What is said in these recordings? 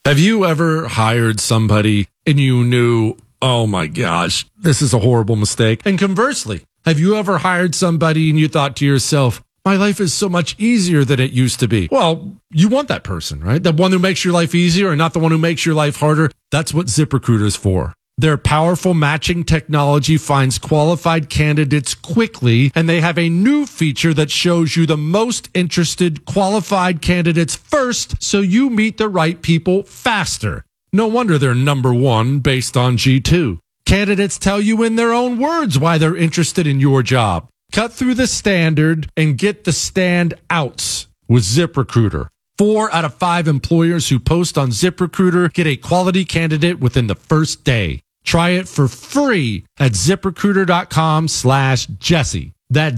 Have you ever hired somebody and you knew, oh my gosh, this is a horrible mistake? And conversely, have you ever hired somebody and you thought to yourself, my life is so much easier than it used to be? Well, you want that person, right? The one who makes your life easier and not the one who makes your life harder. That's what ZipRecruiter is for. Their powerful matching technology finds qualified candidates quickly, and they have a new feature that shows you the most interested qualified candidates first, so you meet the right people faster. No wonder they're number one based on G2. Candidates tell you in their own words why they're interested in your job. Cut through the standard and get the standouts with ZipRecruiter. 4 out of 5 employers who post on ZipRecruiter get a quality candidate within the first day. Try it for free at ZipRecruiter.com/Jesse. That's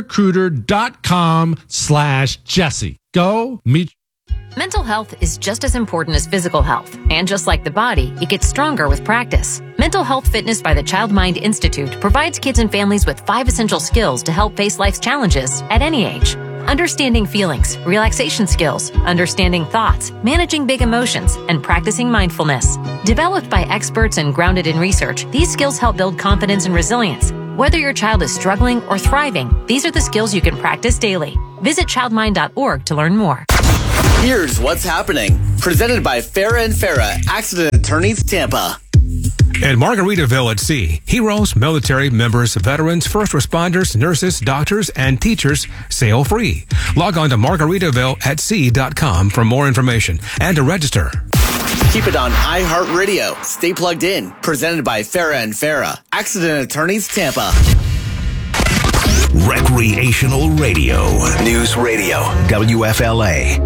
ZipRecruiter.com/Jesse. Go meet. Mental health is just as important as physical health. And just like the body, it gets stronger with practice. Mental Health Fitness by the Child Mind Institute provides kids and families with 5 essential skills to help face life's challenges at any age. Understanding feelings, relaxation skills, understanding thoughts, managing big emotions, and practicing mindfulness. Developed by experts and grounded in research, these skills help build confidence and resilience. Whether your child is struggling or thriving, these are the skills you can practice daily. Visit childmind.org to learn more. Here's what's happening. Presented by Farah & Farah, Accident Attorneys, Tampa. At Margaritaville at Sea, heroes, military members, veterans, first responders, nurses, doctors, and teachers sail free. Log on to margaritavillasea.com for more information and to register. Keep it on iHeartRadio. Stay plugged in. Presented by Farah & Farah, Accident Attorneys, Tampa. Recreational radio. News Radio. WFLA.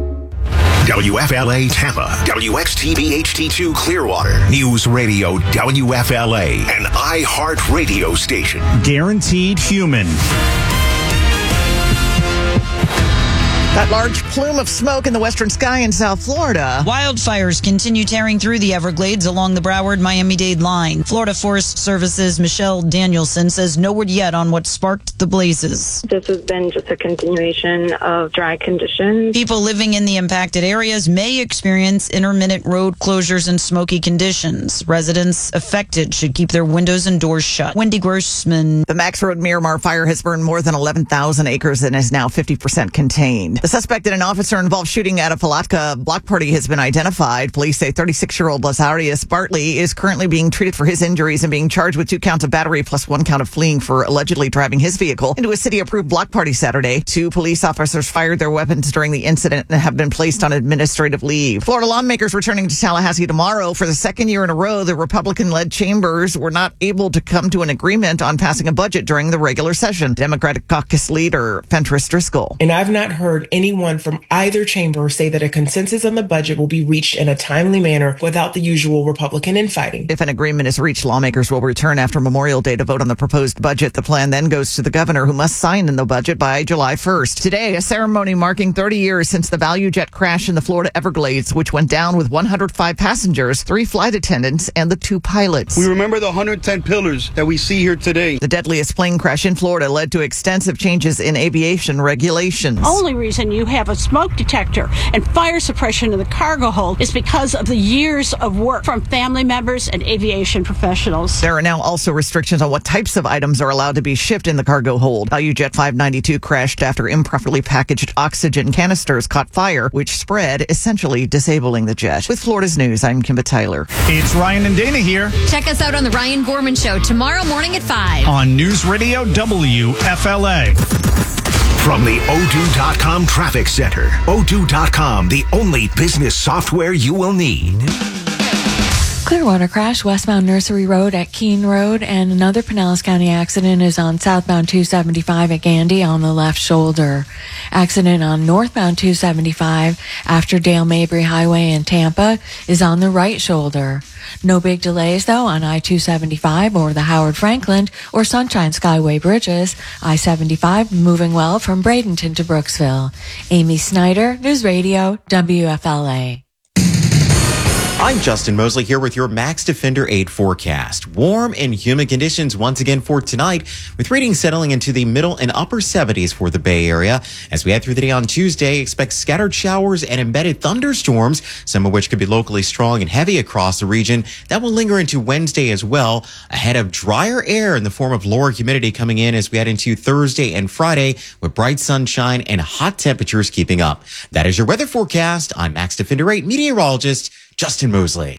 WFLA Tampa, WXTV HD2 Clearwater, News Radio WFLA, an iHeart radio station. Guaranteed human. That large plume of smoke in the western sky in South Florida. Wildfires continue tearing through the Everglades along the Broward-Miami-Dade line. Florida Forest Service's Michelle Danielson says no word yet on what sparked the blazes. This has been just a continuation of dry conditions. People living in the impacted areas may experience intermittent road closures and smoky conditions. Residents affected should keep their windows and doors shut. Wendy Grossman. The Max Road Miramar fire has burned more than 11,000 acres and is now 50% contained. The suspect in an officer-involved shooting at a Palatka block party has been identified. Police say 36-year-old Lazarius Bartley is currently being treated for his injuries and being charged with 2 counts of battery plus 1 count of fleeing for allegedly driving his vehicle into a city-approved block party Saturday. 2 police officers fired their weapons during the incident and have been placed on administrative leave. Florida lawmakers returning to Tallahassee tomorrow. For the second year in a row, the Republican-led chambers were not able to come to an agreement on passing a budget during the regular session. Democratic caucus leader Fentress Driscoll. And I've not heard anyone from either chamber say that a consensus on the budget will be reached in a timely manner without the usual Republican infighting. If an agreement is reached, lawmakers will return after Memorial Day to vote on the proposed budget. The plan then goes to the governor, who must sign in the budget by July 1st. Today, a ceremony marking 30 years since the Value jet crash in the Florida Everglades, which went down with 105 passengers, 3 flight attendants, and the 2 pilots. We remember the 110 pillars that we see here today. The deadliest plane crash in Florida led to extensive changes in aviation regulations. Only reason you have a smoke detector and fire suppression in the cargo hold is because of the years of work from family members and aviation professionals. There are now also restrictions on what types of items are allowed to be shipped in the cargo hold. Value Jet 592 crashed after improperly packaged oxygen canisters caught fire, which spread, essentially disabling the jet. With Florida's News, I'm Kimba Tyler. It's Ryan and Dana here. Check us out on the Ryan Gorman Show tomorrow morning at 5 on News Radio WFLA. From the O2.com Traffic Center. O2.com, the only business software you will need. Clearwater crash westbound Nursery Road at Keene Road, and another Pinellas County accident is on southbound 275 at Gandy on the left shoulder. Accident on northbound 275 after Dale Mabry Highway in Tampa is on the right shoulder. No big delays, though, on I-275 or the Howard Franklin or Sunshine Skyway bridges. I-75 moving well from Bradenton to Brooksville. Amy Snyder, News Radio, WFLA. I'm Justin Mosley here with your Max Defender 8 forecast. Warm and humid conditions once again for tonight, with readings settling into the middle and upper 70s for the Bay Area. As we head through the day on Tuesday, expect scattered showers and embedded thunderstorms, some of which could be locally strong and heavy across the region. That will linger into Wednesday as well, ahead of drier air in the form of lower humidity coming in as we head into Thursday and Friday, with bright sunshine and hot temperatures keeping up. That is your weather forecast. I'm Max Defender 8 meteorologist Justin Mosley.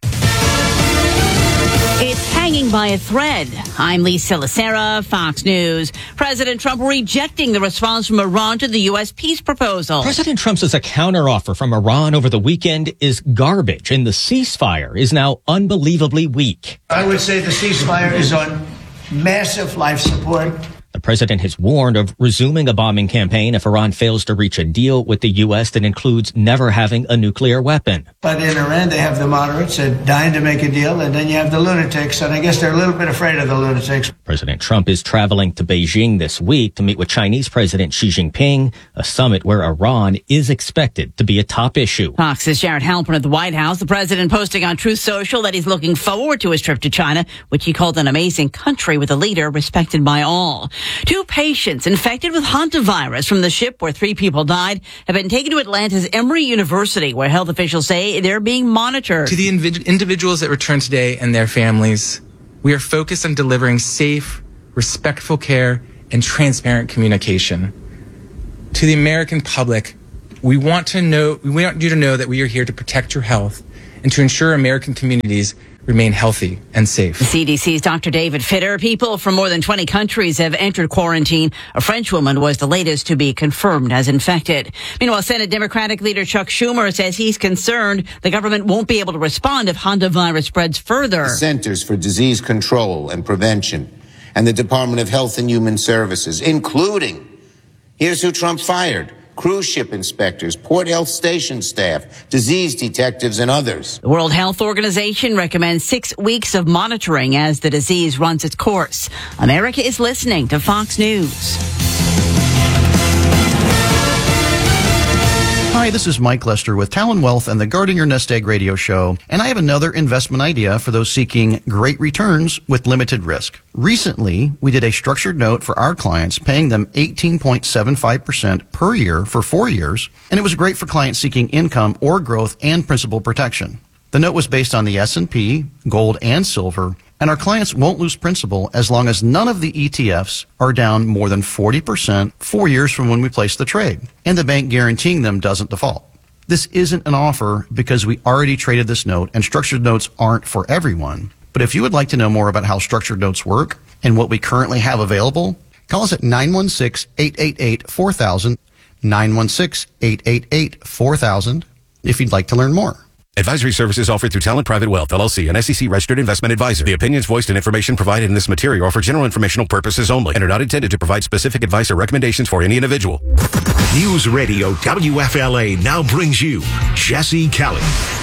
It's hanging by a thread. I'm Lisa Lacera, Fox News. President Trump rejecting the response from Iran to the U.S. peace proposal. President Trump says a counteroffer from Iran over the weekend is garbage, and the ceasefire is now unbelievably weak. I would say the ceasefire is on massive life support. The president has warned of resuming a bombing campaign if Iran fails to reach a deal with the U.S. that includes never having a nuclear weapon. But in Iran, they have the moderates that dying to make a deal, and then you have the lunatics, and I guess they're a little bit afraid of the lunatics. President Trump is traveling to Beijing this week to meet with Chinese President Xi Jinping, a summit where Iran is expected to be a top issue. Fox's Jared Halpern at the White House. The president posting on Truth Social that he's looking forward to his trip to China, which he called an amazing country with a leader respected by all. 2 patients infected with hantavirus from the ship where 3 people died have been taken to Atlanta's Emory University, where health officials say they're being monitored. To the individuals that return today and their families, we are focused on delivering safe, respectful care and transparent communication. To the American public, we want you to know that we are here to protect your health and to ensure American communities remain healthy and safe. The CDC's Dr. David Fitter. People from more than 20 countries have entered quarantine. A French woman was the latest to be confirmed as infected. Meanwhile, Senate Democratic leader Chuck Schumer says he's concerned the government won't be able to respond if hantavirus spreads further. The Centers for Disease Control and Prevention and the Department of Health and Human Services, including, here's who Trump fired: cruise ship inspectors, port health station staff, disease detectives, and others. The World Health Organization recommends 6 weeks of monitoring as the disease runs its course. America is listening to Fox News. Hi, this is Mike Lester with Talon Wealth and the Guarding Your Nest Egg radio show, and I have another investment idea for those seeking great returns with limited risk. Recently, we did a structured note for our clients, paying them 18.75% per year for 4 years, and it was great for clients seeking income or growth and principal protection. The note was based on the S&P, gold, and silver, and our clients won't lose principal as long as none of the ETFs are down more than 40% 4 years from when we place the trade, and the bank guaranteeing them doesn't default. This isn't an offer because we already traded this note, and structured notes aren't for everyone. But if you would like to know more about how structured notes work and what we currently have available, call us at 916-888-4000, 916-888-4000 if you'd like to learn more. Advisory services offered through Talent Private Wealth, LLC, an SEC-registered investment advisor. The opinions voiced and information provided in this material are for general informational purposes only and are not intended to provide specific advice or recommendations for any individual. News Radio WFLA now brings you Jesse Kelly.